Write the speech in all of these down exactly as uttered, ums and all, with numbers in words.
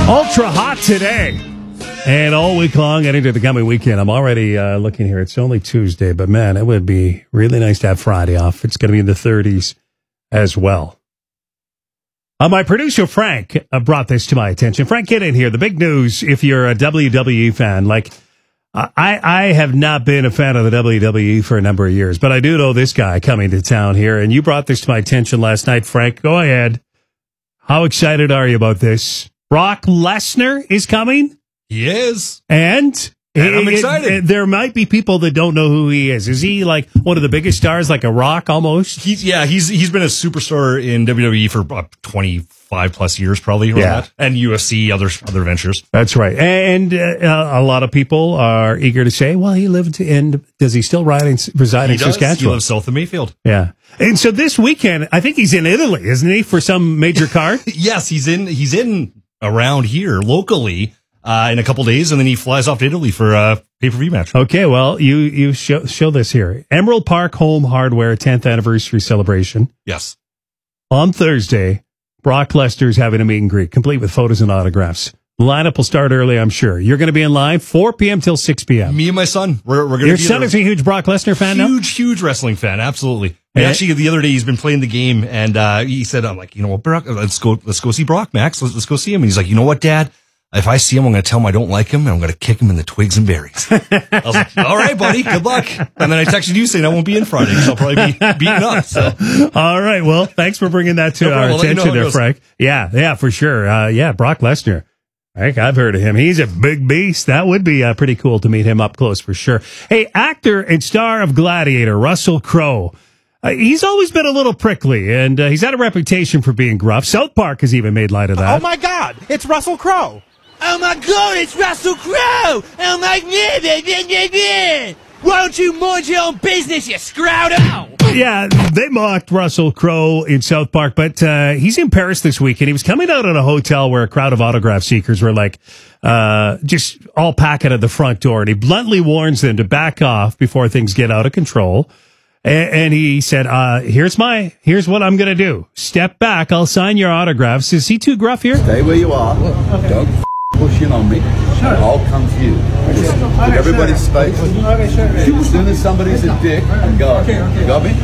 Ultra hot today. And all week long and into the coming weekend. I'm already uh, looking here. It's only Tuesday, but man, it would be really nice to have Friday off. It's going to be in the thirties as well. Uh, my producer, Frank, uh, brought this to my attention. Frank, get in here. The big news, if you're a W W E fan, like, uh, I, I have not been a fan of the W W E for a number of years, but I do know this guy coming to town here, and you brought this to my attention last night, Frank. Go ahead. How excited are you about this? Brock Lesnar is coming? He is. And, and I'm it, excited. It, there might be people that don't know who he is. Is he like one of the biggest stars, like a Rock almost? He's yeah, he's he's been a superstar in W W E for about twenty-five plus years, probably. Yeah. That. And U F C, other other ventures. That's right. And uh, a lot of people are eager to say, well, he lived in, does he still reside in, reside he in does. Saskatchewan? He lives south of Mayfield. Yeah. And so this weekend, I think he's in Italy, isn't he, for some major card? Yes, he's in, he's in around here locally. Uh, in a couple days, and then he flies off to Italy for a pay-per-view match. Okay, well, you you show, show this here. Emerald Park Home Hardware tenth anniversary celebration. Yes. On Thursday, Brock Lesnar's having a meet and greet, complete with photos and autographs. The lineup will start early, I'm sure. You're going to be in line four p.m. till six p.m. Me and my son. We're, we're going to Your be son there. is a huge Brock Lesnar fan huge, now? Huge, huge wrestling fan, absolutely. And yeah. Actually, the other day, he's been playing the game, and uh, he said, I'm like, you know what, Brock, let's go, let's go see Brock, Max. Let's, let's go see him. And he's like, you know what, Dad? If I see him, I'm going to tell him I don't like him, and I'm going to kick him in the twigs and berries. I was like, all right, buddy, good luck. And then I texted you saying I won't be in Friday because I'll probably be beaten up. So, all right, well, thanks for bringing that to no our problem. attention you know there, Frank. Yeah, yeah, for sure. Uh, yeah, Brock Lesnar. Frank, I've heard of him. He's a big beast. That would be uh, pretty cool to meet him up close for sure. Hey, actor and star of Gladiator, Russell Crowe. Uh, he's always been a little prickly, and uh, he's had a reputation for being gruff. South Park has even made light of that. Oh, my God. It's Russell Crowe. Oh my God, it's Russell Crowe! Oh my God! Why don't you mind your own business, you scrouter? Yeah, they mocked Russell Crowe in South Park, but uh, he's in Paris this week, and he was coming out at a hotel where a crowd of autograph seekers were like, uh, just all packing at the front door, and he bluntly warns them to back off before things get out of control. And, and he said, uh, here's my, here's what I'm going to do. Step back, I'll sign your autographs. Is he too gruff here? Stay where you are. Don't push in on me. Sure. I'll come to you. Just give everybody space. Okay, sure. As soon as somebody's a dick, go. Okay, okay. You got me?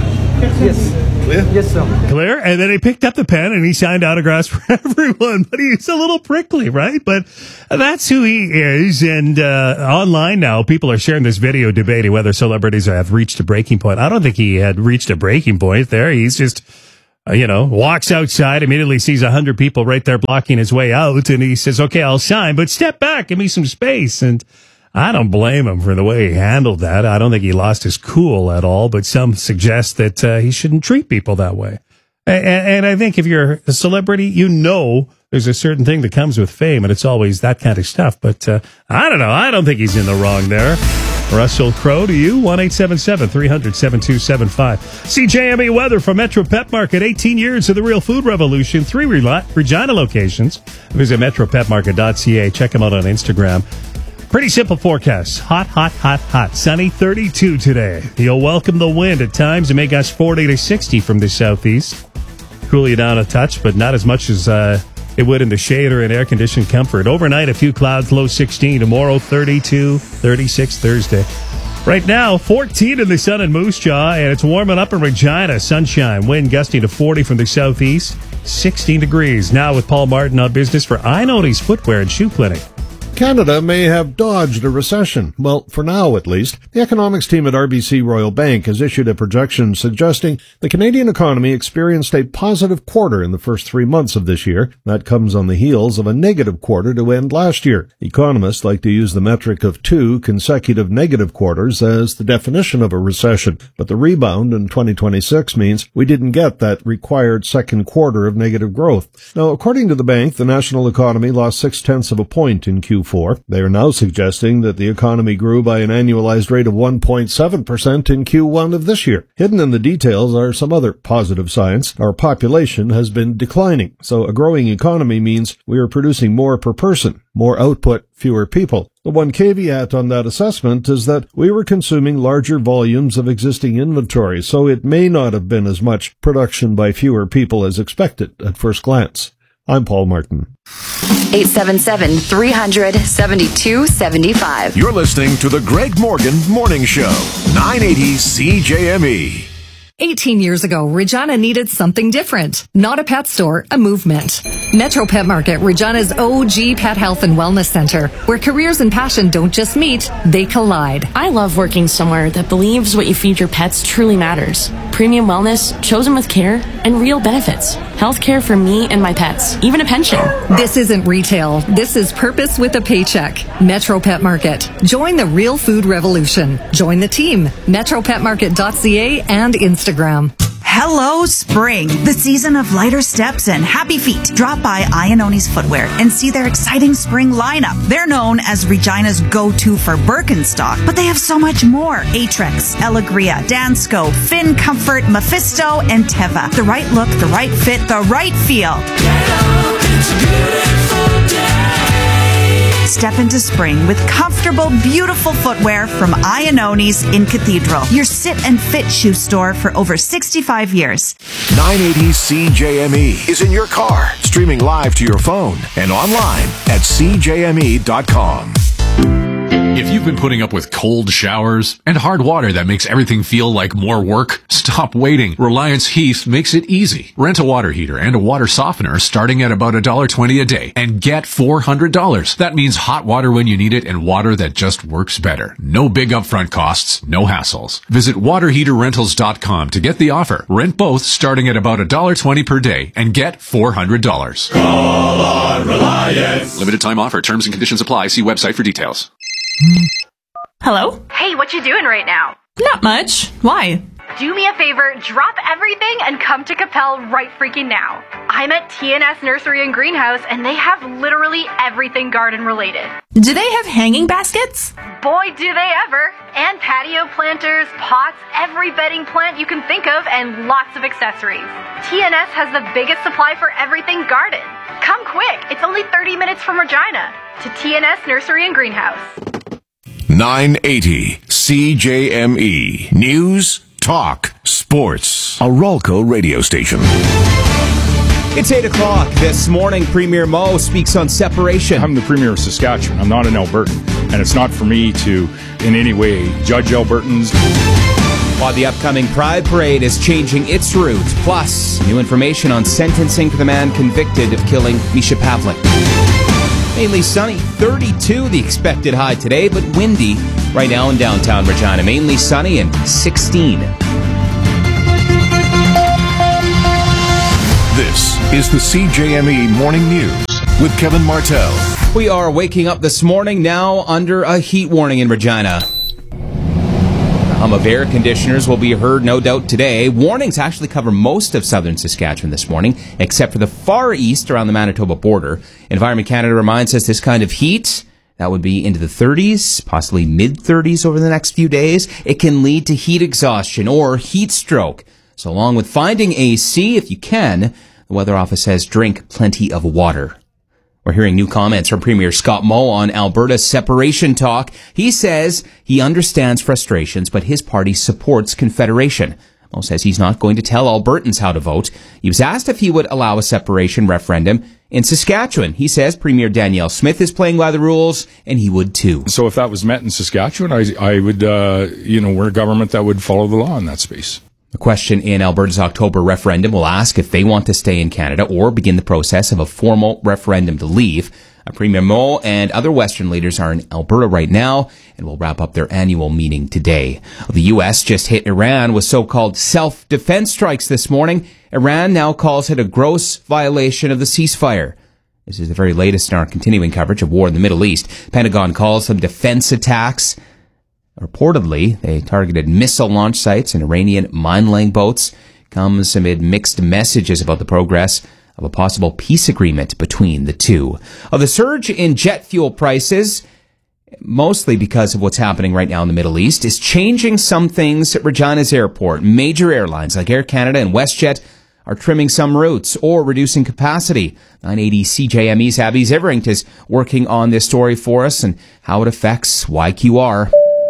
Yes. Clear? Yes, sir. Clear. And then he picked up the pen and he signed autographs for everyone. But he's a little prickly, right? But that's who he is. And uh, online now, people are sharing this video debating whether celebrities have reached a breaking point. I don't think he had reached a breaking point there. He's just... Uh, you know, walks outside, immediately sees a hundred people right there blocking his way out, and he says, okay, I'll sign, but step back, give me some space. And I don't blame him for the way he handled that. I don't think he lost his cool at all, but some suggest that uh, he shouldn't treat people that way. And, and I think if you're a celebrity, you know there's a certain thing that comes with fame, and it's always that kind of stuff. But uh, I don't know. I don't think he's in the wrong there. Russell Crowe to you, one eight seven seven, three hundred, seven two seven five. C J M E weather from Metro Pet Market. eighteen years of the real food revolution. Three Regina locations. Visit metro pet market dot c a. Check them out on Instagram. Pretty simple forecast. Hot, hot, hot, hot. Sunny, thirty-two today. You'll welcome the wind at times. It may gust forty to sixty from the southeast. Cool you down a touch, but not as much as... Uh, it would in the shade or in air-conditioned comfort. Overnight, a few clouds, low sixteen. Tomorrow, thirty-two, thirty-six Thursday. Right now, fourteen in the sun in Moose Jaw, and it's warming up in Regina. Sunshine, wind gusting to forty from the southeast, sixteen degrees. Now with Paul Martin on business for Inodes Footwear and Shoe Clinic. Canada may have dodged a recession. Well, for now at least. The economics team at R B C Royal Bank has issued a projection suggesting the Canadian economy experienced a positive quarter in the first three months of this year. That comes on the heels of a negative quarter to end last year. Economists like to use the metric of two consecutive negative quarters as the definition of a recession. But the rebound in twenty twenty-six means we didn't get that required second quarter of negative growth. Now, according to the bank, the national economy lost six-tenths of a point in Q four. They are now suggesting that the economy grew by an annualized rate of one point seven percent in Q one of this year. Hidden in the details are some other positive signs. Our population has been declining, so a growing economy means we are producing more per person, more output, fewer people. The one caveat on that assessment is that we were consuming larger volumes of existing inventory, so it may not have been as much production by fewer people as expected at first glance. I'm Paul Martin. eight seven seven, three hundred, seventy-two seventy-five. You're listening to the Greg Morgan Morning Show, nine eighty C J M E. eighteen years ago, Regina needed something different. Not a pet store, a movement. Metro Pet Market, Regina's O G pet health and wellness center, where careers and passion don't just meet, they collide. I love working somewhere that believes what you feed your pets truly matters. Premium wellness, chosen with care, and real benefits. Health care for me and my pets, even a pension. This isn't retail. This is purpose with a paycheck. Metro Pet Market. Join the real food revolution. Join the team. metro pet market dot c a and Instagram. Hello, spring, the season of lighter steps and happy feet. Drop by Iannoni's Footwear and see their exciting spring lineup. They're known as Regina's go-to for Birkenstock, but they have so much more. Aetrex, Elegria, Dansko, Finn Comfort, Mephisto, and Teva. The right look, the right fit, the right feel. Step into spring with comfortable, beautiful footwear from Iannoni's in Cathedral, your sit and fit shoe store for over sixty-five years. nine eighty C J M E is in your car, streaming live to your phone and online at c j m e dot com. If you've been putting up with cold showers and hard water that makes everything feel like more work, stop waiting. Reliance Heath makes it easy. Rent a water heater and a water softener starting at about one dollar twenty a day and get four hundred dollars. That means hot water when you need it and water that just works better. No big upfront costs, no hassles. Visit water heater rentals dot com to get the offer. Rent both starting at about one dollar twenty per day and get four hundred dollars. Call on Reliance. Limited time offer. Terms and conditions apply. See website for details. Hello? Hey, what you doing right now? Not much. Why? Do me a favor, drop everything and come to Capel right freaking now. I'm at T N S Nursery and Greenhouse and they have literally everything garden related. Do they have hanging baskets? Boy, do they ever. And patio planters, pots, every bedding plant you can think of, and lots of accessories. T N S has the biggest supply for everything garden. Come quick, it's only thirty minutes from Regina to T N S Nursery and Greenhouse. nine eighty C J M E. News, talk, sports. A Rolco radio station. It's eight o'clock this morning. Premier Mo speaks on separation. I'm the Premier of Saskatchewan. I'm not an Albertan. And it's not for me to, in any way, judge Albertans. While the upcoming Pride Parade is changing its route. Plus, new information on sentencing for the man convicted of killing Misha Pavlik. Mainly sunny, thirty-two the expected high today, but windy right now in downtown Regina. Mainly sunny and sixteen. This is the C J M E Morning News with Kevin Martell. We are waking up this morning now under a heat warning in Regina. The hum of air conditioners will be heard no doubt today. Warnings actually cover most of southern Saskatchewan this morning, except for the far east around the Manitoba border. Environment Canada reminds us this kind of heat, that would be into the thirties, possibly mid-thirties over the next few days. It can lead to heat exhaustion or heat stroke. So along with finding A C, if you can, the Weather Office says drink plenty of water. We're hearing new comments from Premier Scott Moe on Alberta's separation talk. He says he understands frustrations, but his party supports Confederation. Moe says he's not going to tell Albertans how to vote. He was asked if he would allow a separation referendum in Saskatchewan. He says Premier Danielle Smith is playing by the rules, and he would too. So if that was met in Saskatchewan, I, I would, uh, you know, we're a government that would follow the law in that space. The question in Alberta's October referendum will ask if they want to stay in Canada or begin the process of a formal referendum to leave. Premier Moe and other Western leaders are in Alberta right now and will wrap up their annual meeting today. The U S just hit Iran with so-called self-defense strikes this morning. Iran now calls it a gross violation of the ceasefire. This is the very latest in our continuing coverage of war in the Middle East. Pentagon calls them defense attacks. Reportedly, they targeted missile launch sites and Iranian mine-laying boats. Comes amid mixed messages about the progress of a possible peace agreement between the two. Of the surge in jet fuel prices, mostly because of what's happening right now in the Middle East, is changing some things at Regina's airport. Major airlines like Air Canada and WestJet are trimming some routes or reducing capacity. nine eighty C J M E's Abby Ziverink is working on this story for us and how it affects Y Q R.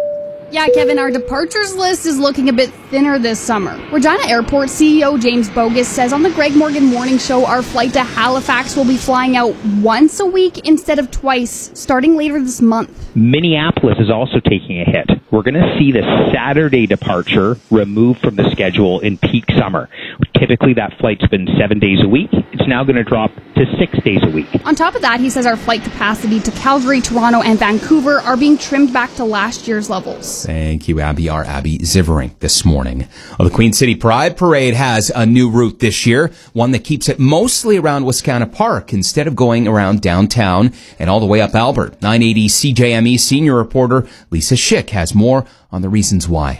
Yeah, Kevin, our departures list is looking a bit thinner this summer. Regina Airport C E O James Bogus says on the Greg Morgan Morning Show our flight to Halifax will be flying out once a week instead of twice, starting later this month. Minneapolis is also taking a hit. We're going to see the Saturday departure removed from the schedule in peak summer. Typically, that flight's been seven days a week. It's now going to drop to six days a week. On top of that, he says our flight capacity to Calgary, Toronto, and Vancouver are being trimmed back to last year's levels. Thank you, Abby. Our Abby Zivering this morning. Well, the Queen City Pride Parade has a new route this year, one that keeps it mostly around Wascana Park instead of going around downtown and all the way up Albert. nine eighty C J M E senior reporter Lisa Schick has more on the reasons why.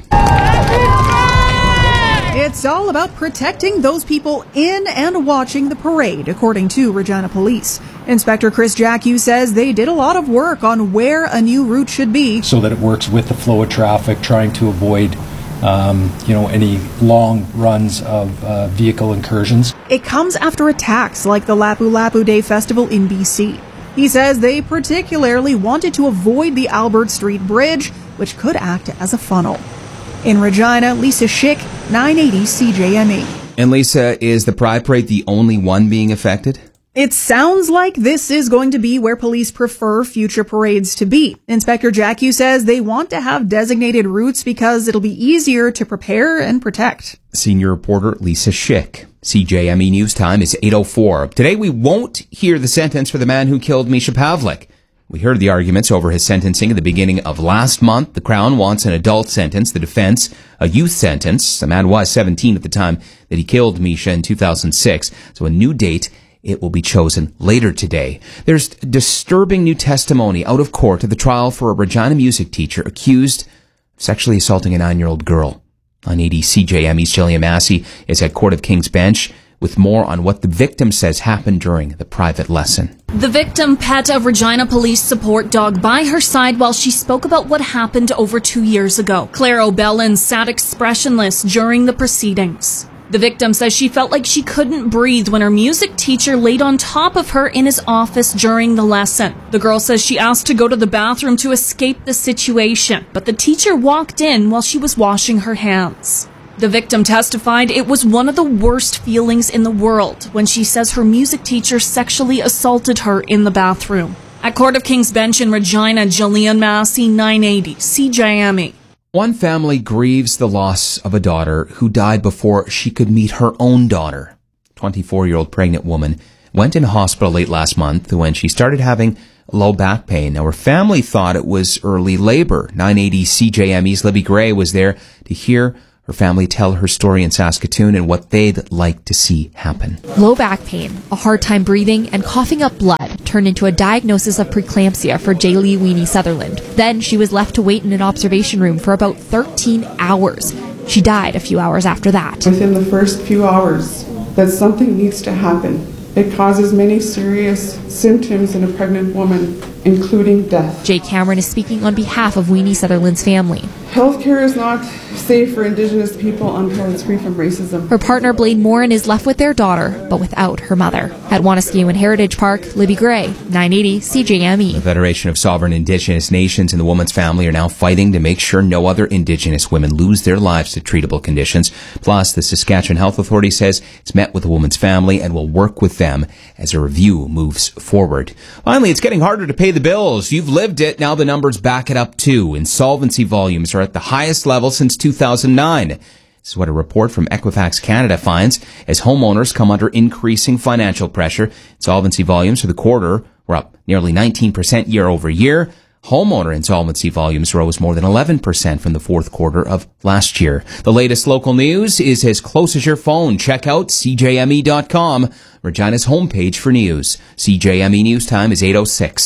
It's all about protecting those people in and watching the parade, according to Regina Police. Inspector Chris Jacku says they did a lot of work on where a new route should be, so that it works with the flow of traffic, trying to avoid um, you know, any long runs of uh, vehicle incursions. It comes after attacks like the Lapu Lapu Day Festival in B C. He says they particularly wanted to avoid the Albert Street Bridge, which could act as a funnel. In Regina, Lisa Schick, nine eighty C J M E. And Lisa, is the Pride Parade the only one being affected? It sounds like this is going to be where police prefer future parades to be. Inspector Jacku says they want to have designated routes because it'll be easier to prepare and protect. Senior reporter Lisa Schick. C J M E News Time is eight oh four. Today we won't hear the sentence for the man who killed Misha Pavlik. We heard the arguments over his sentencing at the beginning of last month. The Crown wants an adult sentence, the defense a youth sentence. The man was seventeen at the time that he killed Misha in two thousand six. So a new date, it will be chosen later today. There's disturbing new testimony out of court of the trial for a Regina music teacher accused of sexually assaulting a nine-year-old girl. nine eighty C J M E's Jillian Massey is at Court of King's Bench with more on what the victim says happened during the private lesson. The victim pet a Regina Police support dog by her side while she spoke about what happened over two years ago. Claire O'Bellin sat expressionless during the proceedings. The victim says she felt like she couldn't breathe when her music teacher laid on top of her in his office during the lesson. The girl says she asked to go to the bathroom to escape the situation, but the teacher walked in while she was washing her hands. The victim testified it was one of the worst feelings in the world when she says her music teacher sexually assaulted her in the bathroom. At Court of King's Bench in Regina, Jillian Massey, nine eighty C J M E. One family grieves the loss of a daughter who died before she could meet her own daughter. twenty-four-year-old pregnant woman went in hospital late last month when she started having low back pain. Now, her family thought it was early labor. nine eighty C J M E's Libby Gray was there to hear her family tell her story in Saskatoon and what they'd like to see happen. Low back pain, a hard time breathing, and coughing up blood turned into a diagnosis of preeclampsia for Jaylee Weenie Sutherland. Then she was left to wait in an observation room for about thirteen hours. She died a few hours after that. Within the first few hours, that something needs to happen. It causes many serious symptoms in a pregnant woman, including death. Jay Cameron is speaking on behalf of Weenie Sutherland's family. Healthcare is not safe for Indigenous people until it's free from racism. Her partner, Blaine Morin, is left with their daughter, but without her mother. At Wanaskew and Heritage Park, Libby Gray, nine eighty C J M E. The Federation of Sovereign Indigenous Nations and the woman's family are now fighting to make sure no other Indigenous women lose their lives to treatable conditions. Plus, the Saskatchewan Health Authority says it's met with the woman's family and will work with them as a review moves forward. Finally, it's getting harder to pay the bills. You've lived it. Now the numbers back it up too. Insolvency volumes are at the highest level since two thousand nine. This is what a report from Equifax Canada finds as homeowners come under increasing financial pressure. Insolvency volumes for the quarter were up nearly nineteen percent year over year. Homeowner insolvency volumes rose more than eleven percent from the fourth quarter of last year. The latest local news is as close as your phone. Check out C J M E dot com, Regina's homepage for news. C J M E News Time is eight oh six.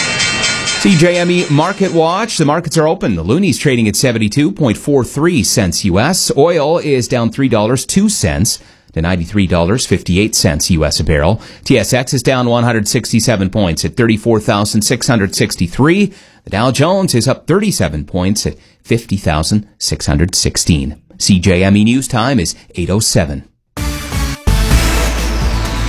C J M E Market Watch. The markets are open. The Looney's trading at seventy-two point four three cents U S. Oil is down three dollars and two cents to ninety-three dollars and fifty-eight cents U S a barrel. T S X is down one hundred sixty-seven points at thirty-four thousand six hundred sixty-three. The Dow Jones is up thirty-seven points at fifty thousand six hundred sixteen. C J M E News Time is eight oh seven.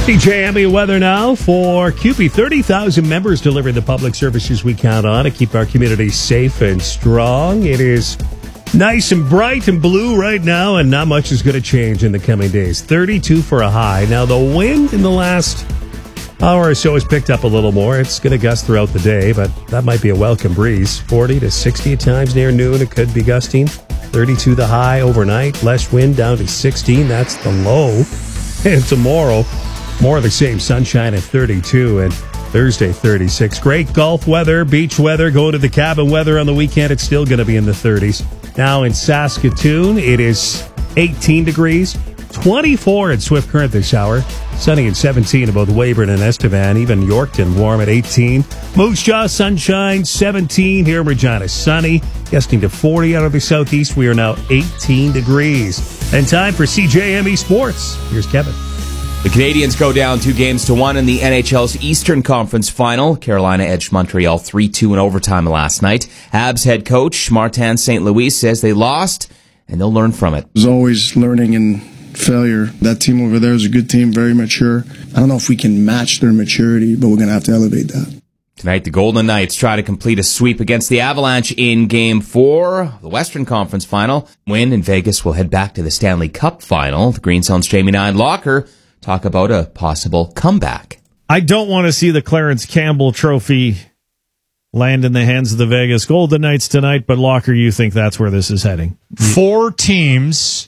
C J M E weather now for C U P E. thirty thousand members delivering the public services we count on to keep our community safe and strong. It is nice and bright and blue right now, and not much is going to change in the coming days. thirty-two for a high. Now, the wind in the last hour or so has picked up a little more. It's going to gust throughout the day, but that might be a welcome breeze. forty to sixty at times near noon. It could be gusting. thirty-two the high overnight. Less wind down to sixteen. That's the low. And tomorrow, more of the same. Sunshine at thirty-two and Thursday thirty-six. Great golf weather, beach weather, going to the cabin weather on the weekend. It's still going to be in the thirties. Now in Saskatoon, it is eighteen degrees, twenty-four at Swift Current this hour. Sunny at seventeen at both Weyburn and Estevan. Even Yorkton warm at eighteen. Moose Jaw sunshine, seventeen here in Regina. Sunny, gusting to forty out of the southeast. We are now eighteen degrees. And time for C J M E Sports. Here's Kevin. The Canadians go down two games to one in the N H L's Eastern Conference Final. Carolina edged Montreal three two in overtime last night. Habs head coach Martin Saint Louis says they lost, and they'll learn from it. There's always learning and failure. That team over there is a good team, very mature. I don't know if we can match their maturity, but we're going to have to elevate that. Tonight, the Golden Knights try to complete a sweep against the Avalanche in Game four, the Western Conference Final. Win in Vegas will head back to the Stanley Cup Final. The Green Zone's Jamie Nine Locker talk about a possible comeback. I don't want to see the Clarence Campbell Trophy land in the hands of the Vegas Golden Knights tonight, but Locker, you think that's where this is heading? Four teams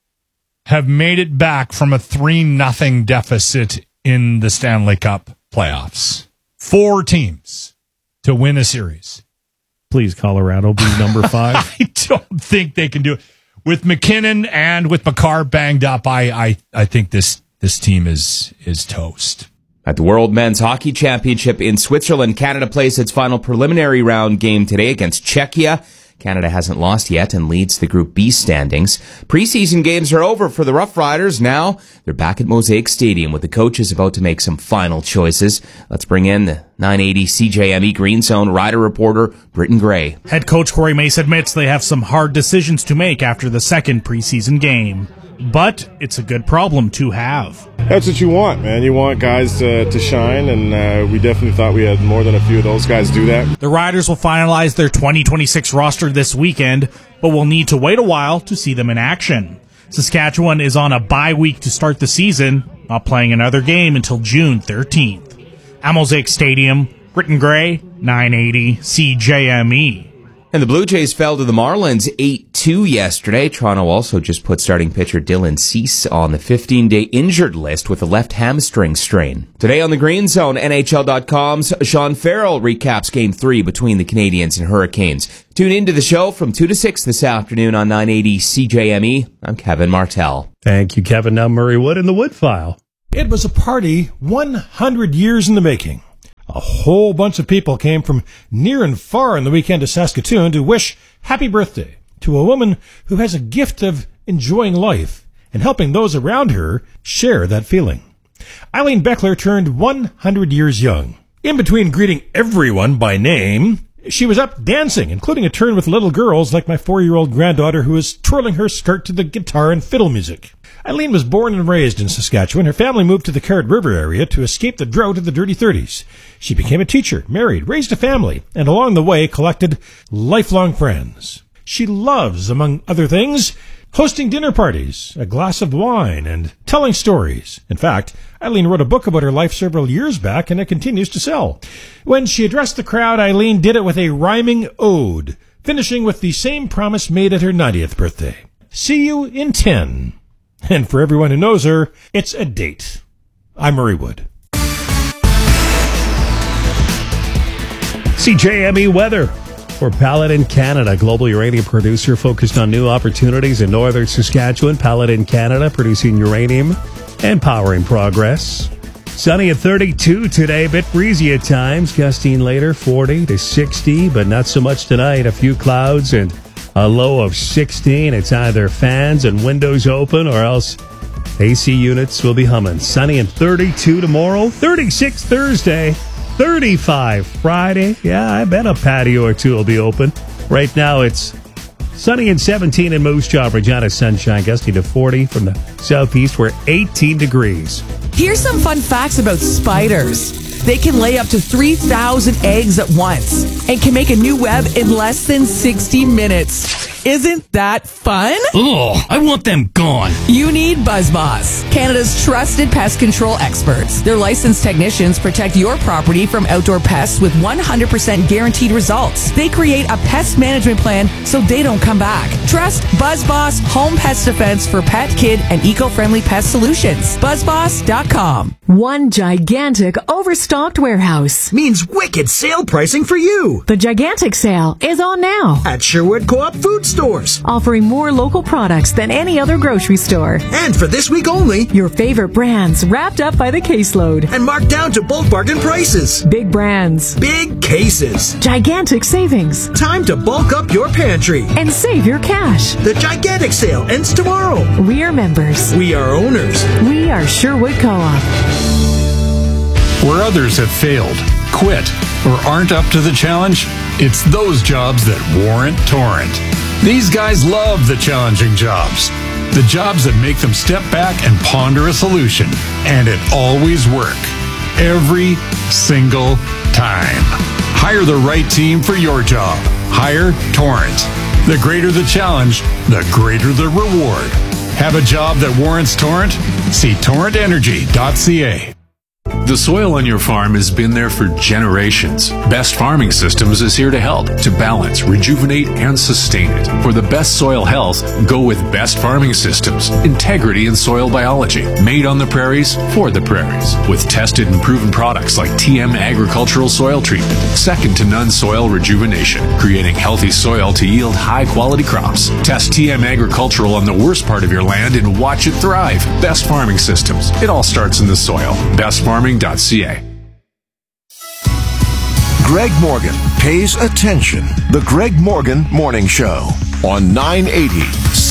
have made it back from a three nothing deficit in the Stanley Cup playoffs. Four teams to win a series. Please, Colorado, be number five. I don't think they can do it. With McKinnon and with Makar banged up, I, I, I think this this team is is toast. At the World Men's Hockey Championship in Switzerland, Canada plays its final preliminary round game today against Czechia. Canada hasn't lost yet and leads the Group B standings. Preseason games are over for the Rough Riders. Now they're back at Mosaic Stadium with the coaches about to make some final choices. Let's bring in the nine eighty C J M E Green Zone Rider reporter, Britton Gray. Head coach Corey Mace admits they have some hard decisions to make after the second preseason game. But it's a good problem to have. That's what you want, man. You want guys to, to shine, and uh, we definitely thought we had more than a few of those guys do that. The Riders will finalize their twenty twenty-six roster this weekend, but will need to wait a while to see them in action. Saskatchewan is on a bye week to start the season, not playing another game until June thirteenth. At Mosaic Stadium, Britton Gray, nine eighty C J M E. And the Blue Jays fell to the Marlins eight two yesterday. Toronto also just put starting pitcher Dylan Cease on the fifteen-day injured list with a left hamstring strain. Today on the Green Zone, N H L dot com's Sean Farrell recaps Game three between the Canadians and Hurricanes. Tune into the show from two to six this afternoon on nine eighty C J M E. I'm Kevin Martell. Thank you, Kevin. Now Murray Wood in the Wood File. It was a party one hundred years in the making. A whole bunch of people came from near and far on the weekend to Saskatoon to wish happy birthday to a woman who has a gift of enjoying life and helping those around her share that feeling. Eileen Beckler turned one hundred years young. In between greeting everyone by name, she was up dancing, including a turn with little girls like my four-year-old granddaughter who is twirling her skirt to the guitar and fiddle music. Eileen was born and raised in Saskatchewan. Her family moved to the Carrot River area to escape the drought of the dirty thirties. She became a teacher, married, raised a family, and along the way collected lifelong friends. She loves, among other things, hosting dinner parties, a glass of wine, and telling stories. In fact, Eileen wrote a book about her life several years back, and it continues to sell. When she addressed the crowd, Eileen did it with a rhyming ode, finishing with the same promise made at her ninetieth birthday. See you in ten. And for everyone who knows her, it's a date. I'm Murray Wood. C J M E weather for Paladin Canada, global uranium producer focused on new opportunities in northern Saskatchewan. Paladin Canada producing uranium and powering progress. Sunny at thirty-two today, a bit breezy at times, gusting later forty to sixty, but not so much tonight. A few clouds and a low of sixteen. It's either fans and windows open or else A C units will be humming. Sunny and thirty-two tomorrow, thirty-six Thursday, thirty-five Friday. Yeah, I bet a patio or two will be open. Right now it's sunny and seventeen in Moose Jaw, Regina sunshine, gusting to forty from the southeast. We're eighteen degrees. Here's some fun facts about spiders. They can lay up to three thousand eggs at once and can make a new web in less than sixty minutes. Isn't that fun? Ugh, I want them gone. You need BuzzBoss, Canada's trusted pest control experts. Their licensed technicians protect your property from outdoor pests with one hundred percent guaranteed results. They create a pest management plan so they don't come back. Trust BuzzBoss Home Pest Defense for pet, kid, and eco-friendly pest solutions. BuzzBoss dot com. One gigantic overstocked warehouse means wicked sale pricing for you. The gigantic sale is on now at Sherwood Co-op Food Stores, offering more local products than any other grocery store. And for this week only, your favorite brands wrapped up by the caseload and marked down to bulk bargain prices. Big brands, big cases, gigantic savings. Time to bulk up your pantry and save your cash. The gigantic sale ends tomorrow. We are members. We are owners. We are Sherwood Co-op. Where others have failed, quit, or aren't up to the challenge, it's those jobs that warrant Torrent. These guys love the challenging jobs. The jobs that make them step back and ponder a solution. And it always works. Every single time. Hire the right team for your job. Hire Torrent. The greater the challenge, the greater the reward. Have a job that warrants Torrent? See torrent energy dot c a. The soil on your farm has been there for generations. Best Farming Systems is here to help, to balance, rejuvenate, and sustain it. For the best soil health, go with Best Farming Systems. Integrity in soil biology. Made on the prairies, for the prairies. With tested and proven products like T M Agricultural Soil Treatment. Second to none soil rejuvenation. Creating healthy soil to yield high-quality crops. Test T M Agricultural on the worst part of your land and watch it thrive. Best Farming Systems. It all starts in the soil. Best Farming dot c a. Greg Morgan pays attention. The Greg Morgan Morning Show on nine eighty C